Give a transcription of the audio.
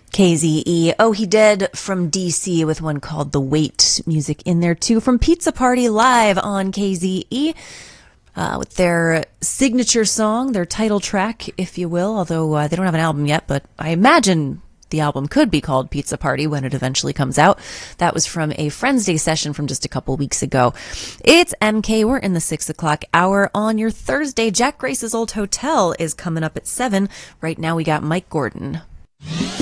KZE. Oh, he did from DC with one called The Wait. Music in there too from Pizza Party live on KZE. With their signature song, their title track, if you will, although they don't have an album yet, but I imagine the album could be called Pizza Party when it eventually comes out. That was from a Friends Day session from just a couple weeks ago. It's MK. We're in the 6 o'clock hour on your Thursday. Jack Grace's Old Hotel is coming up at 7. Right now we got Mike Gordon.